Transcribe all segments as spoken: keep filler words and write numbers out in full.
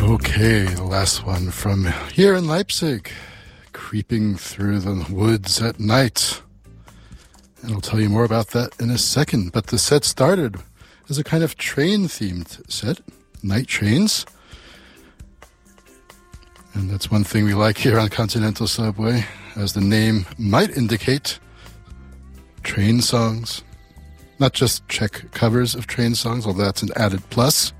Okay, the last one from here in Leipzig, Creeping Through the Woods at Night. And I'll tell you more about that in a second. But the set started as a kind of train-themed set, night trains. And that's one thing we like here on Continental Subway, as the name might indicate, train songs. Not just Czech covers of train songs, although that's an added plus.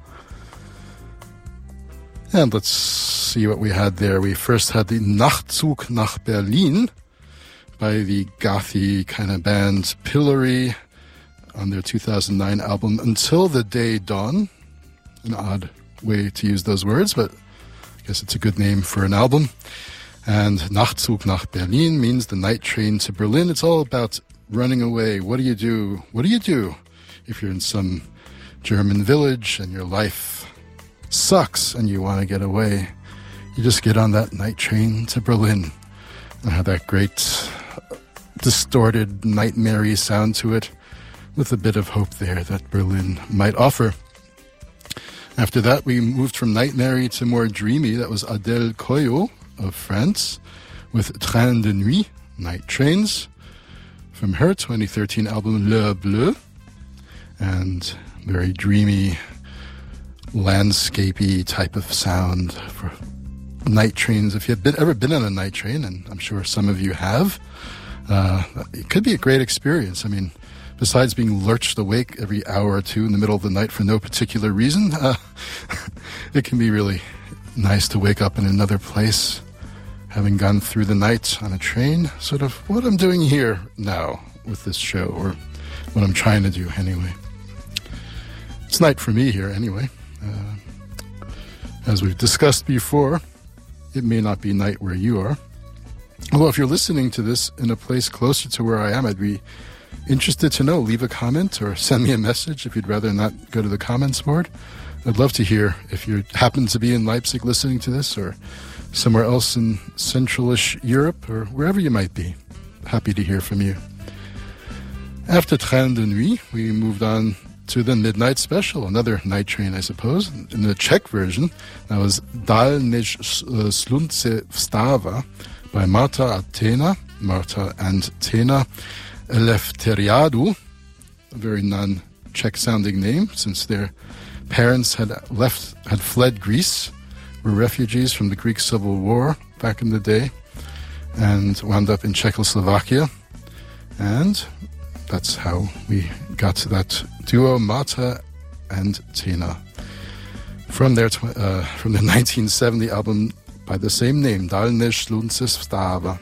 And let's see what we had there. We first had the Nachtzug nach Berlin by the gothy kind of band Pillory on their two thousand nine album Until the Day Dawn. An odd way to use those words, but I guess it's a good name for an album. And Nachtzug nach Berlin means the night train to Berlin. It's all about running away. What do you do? What do you do if you're in some German village and your life sucks and you want to get away? You just get on that night train to Berlin and have that great distorted nightmare-y sound to it with a bit of hope there that Berlin might offer. After that, we moved from nightmare to more dreamy. That was Adèle Coyot of France with Train de Nuit, Night Trains, from her twenty thirteen album Le Bleu, and very dreamy, landscapey type of sound for night trains. If you've been, ever been on a night train, and I'm sure some of you have, uh, it could be a great experience. I mean, besides being lurched awake every hour or two in the middle of the night for no particular reason, uh, it can be really nice to wake up in another place, having gone through the night on a train, sort of what I'm doing here now with this show, or what I'm trying to do anyway. It's night for me here anyway. Uh, as we've discussed before, it may not be night where you are. Although if you're listening to this in a place closer to where I am, I'd be interested to know. Leave a comment or send me a message if you'd rather not go to the comments board. I'd love to hear if you happen to be in Leipzig listening to this, or somewhere else in Centralish Europe, or wherever you might be. Happy to hear from you. After Train de Nuit, we moved on to the Midnight Special, another night train, I suppose. In the Czech version, that was Dal než slunce vstává by Marta Atena, Marta and Tena Eleftheriadou, a very non-Czech sounding name, since their parents had left, had fled Greece, were refugees from the Greek Civil War back in the day, and wound up in Czechoslovakia. And that's how we got to that duo, Marta and Tena, from their tw- uh, from the nineteen seventy album by the same name, Dal než slunce vstává.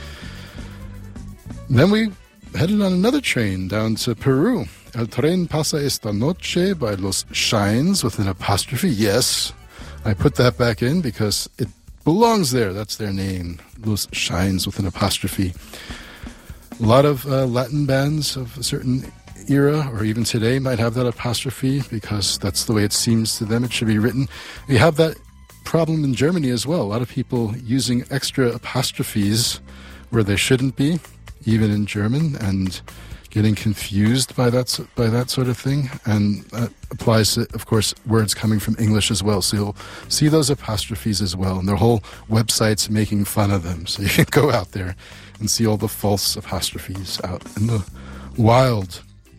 Then we headed on another train down to Peru. El tren pasa esta noche by Los Shines with an apostrophe. Yes, I put that back in because it belongs there. That's their name, Los Shines with an apostrophe. A lot of uh, Latin bands of a certain era, or even today, might have that apostrophe because that's the way it seems to them it should be written. We have that problem in Germany as well. A lot of people using extra apostrophes where they shouldn't be, even in German, and getting confused by that by that sort of thing. And that applies to, of course, words coming from English as well. So you'll see those apostrophes as well, and their whole website's making fun of them. So you can go out there and see all the false apostrophes out in the wild.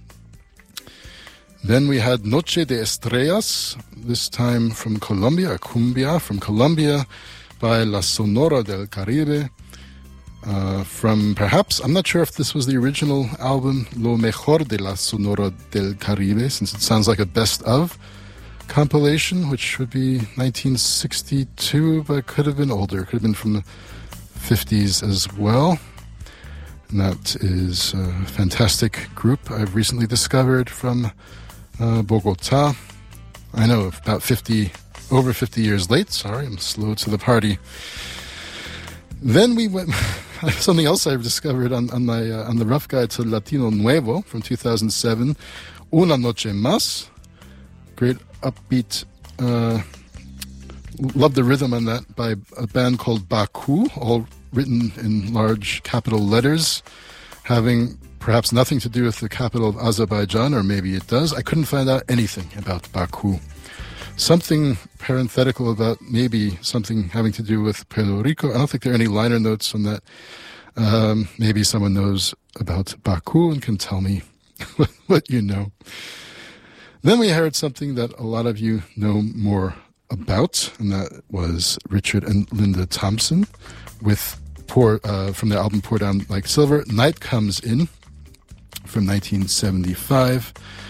Then we had Noche de Estrellas, this time from Colombia, Cumbia from Colombia by La Sonora del Caribe. Uh, from perhaps, I'm not sure if this was the original album, Lo Mejor de la Sonora del Caribe, since it sounds like a best of compilation, which would be nineteen sixty-two, but it could have been older. It could have been from the fifties as well. And that is a fantastic group I've recently discovered from uh, Bogota. I know, about fifty, over fifty years late. Sorry, I'm slow to the party. Then we went, something else I've discovered on, on my uh, on the rough guide to Latino Nuevo from two thousand seven, Una Noche Más. Great upbeat, uh, love the rhythm on that, by a band called Baku, all written in large capital letters, having perhaps nothing to do with the capital of Azerbaijan, or maybe it does. I couldn't find out anything about Baku. Something parenthetical about maybe something having to do with Puerto Rico. I don't think there are any liner notes on that. Um, maybe someone knows about Baku and can tell me what you know. Then we heard something that a lot of you know more about, and that was Richard and Linda Thompson with Pour, uh, from their album Pour Down Like Silver. Night Comes In from nineteen seventy-five.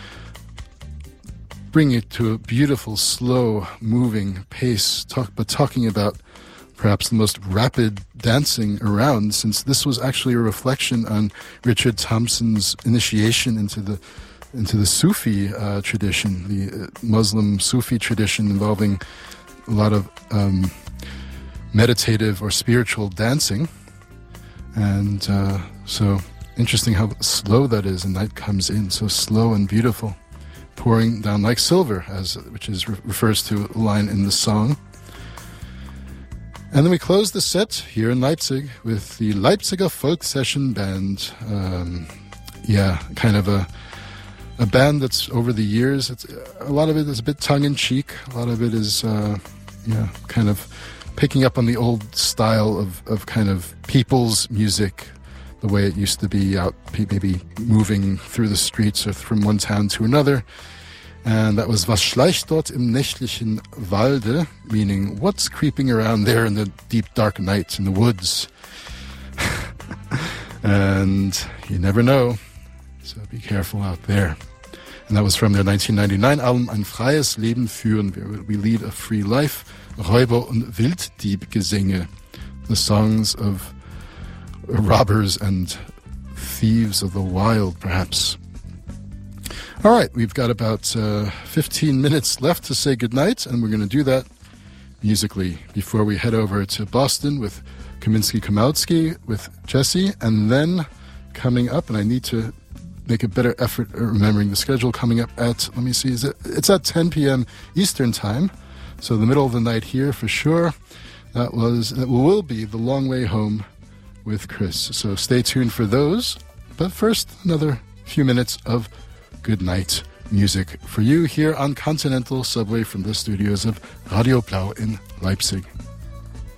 Bring it to a beautiful, slow-moving pace, talk, but talking about perhaps the most rapid dancing around, since this was actually a reflection on Richard Thompson's initiation into the into the Sufi uh, tradition, the Muslim Sufi tradition involving a lot of um, meditative or spiritual dancing. And uh, so interesting how slow that is, and Night Comes In, so slow and beautiful. Pouring down like silver, as which is re- refers to a line in the song. And then we close the set here in Leipzig with the Leipziger Volkssession Band. Um, yeah, kind of a a band that's over the years, it's, a lot of it is a bit tongue-in-cheek. A lot of it is, uh, yeah, kind of picking up on the old style of, of kind of people's music, the way it used to be out, maybe moving through the streets or from one town to another. And that was Was schleicht dort im nächtlichen Walde, meaning what's creeping around there in the deep dark night in the woods. And you never know, so be careful out there. And that was from their nineteen ninety-nine album Ein freies Leben führen, We Lead a Free Life, Räuber- und Wilddiebgesänge, the songs of robbers and thieves of the wild, perhaps. All right, we've got about uh, fifteen minutes left to say goodnight, and we're going to do that musically before we head over to Boston with Kaminsky-Komelsky with Jesse, and then coming up, and I need to make a better effort at remembering the schedule, coming up at, let me see, is it, it's at ten p.m. Eastern Time, so the middle of the night here for sure. That was, it will be The Long Way Home with Chris. So stay tuned for those. But first, another few minutes of good night music for you here on Continental Subway from the studios of Radio Blau in Leipzig.